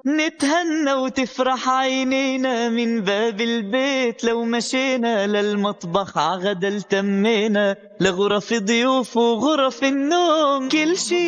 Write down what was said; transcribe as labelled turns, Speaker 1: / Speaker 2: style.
Speaker 1: نتهنى وتفرح عينينا من باب البيت، لو مشينا للمطبخ عغدا التمينا، لغرف ضيوف وغرف النوم كل شي